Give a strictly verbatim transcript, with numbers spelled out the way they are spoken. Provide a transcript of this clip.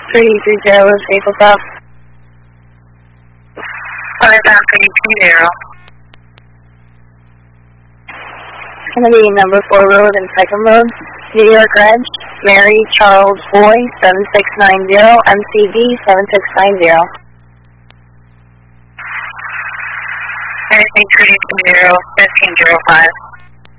three three zero is vehicle stop. Five down three three zero. Gonna be number four road and second road, New York Reg, Mary Charles Boy, seven six nine zero, M C B seven six nine zero. Anything three zero, fifteen zero five.